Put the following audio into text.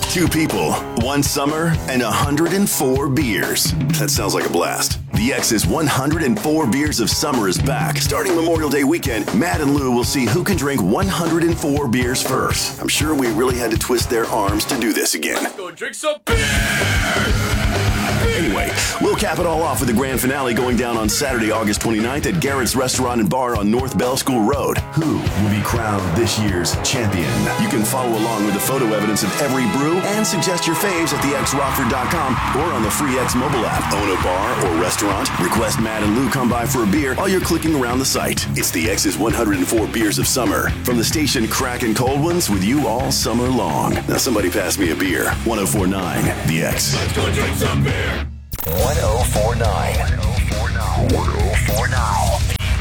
2 people, 1 summer, and 104 beers. That sounds like a blast. The X's 104 Beers of Summer is back. Starting Memorial Day weekend, Matt and Lou will see who can drink 104 beers first. I'm sure we really had to twist their arms to do this again. Let's go drink some beer! Anyway, we'll cap it all off with the grand finale going down on Saturday, August 29th at Garrett's Restaurant and Bar on North Bell School Road. Who will be crowned this year's champion? You can follow along with the photo evidence of every brew and suggest your faves at thexrockford.com or on the free X mobile app. Own a bar or restaurant? Request Matt and Lou come by for a beer while you're clicking around the site. It's the X's 104 Beers of Summer. From the station cracking cold ones with you all summer long. Now somebody pass me a beer. 104.9 The X. Let's go drink some beer! 1049. 1049.